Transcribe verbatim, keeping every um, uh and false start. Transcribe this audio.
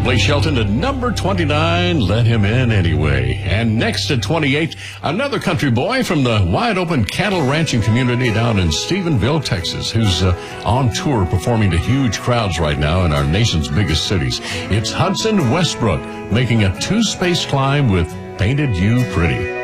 Blake Shelton at number twenty-nine, let him in anyway. And next at twenty-eight, another country boy from the wide open cattle ranching community down in Stephenville, Texas, who's uh, on tour performing to huge crowds right now in our nation's biggest cities. It's Hudson Westbrook making a two-space climb with Painted You Pretty.